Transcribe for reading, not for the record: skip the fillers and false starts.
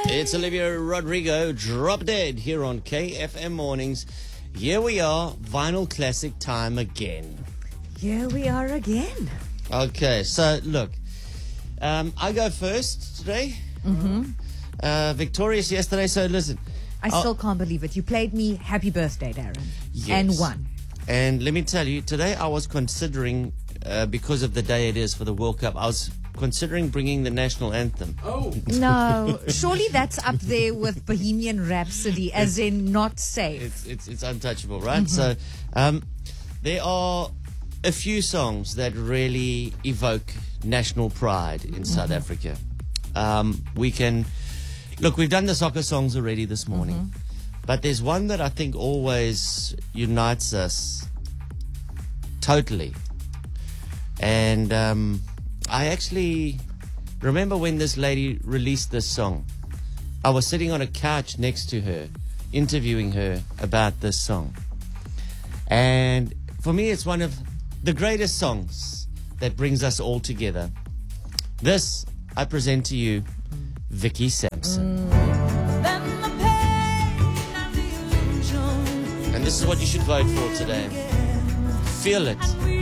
It's Olivia Rodrigo, Drop Dead, here on KFM Mornings. Here we are, vinyl classic time again. Here we are again. Okay, so look, I go first today. Victorious yesterday, so listen. I still can't believe it. You played me Happy Birthday, Darren. Yes. And won. And let me tell you, today I was considering, because of the day it is for the World Cup, I was considering bringing the national anthem. No, surely that's up there with Bohemian Rhapsody, as in not safe. It's untouchable, right? So there are a few songs that really evoke national pride in South Africa. We've done the soccer songs already this morning, but there's one that I think always unites us totally. And I actually remember when this lady released this song. I was sitting on a couch next to her, interviewing her about this song. And for me, it's one of the greatest songs that brings us all together. This, I present to you, Vicky Sampson. And this is what you should vote for today. Feel it.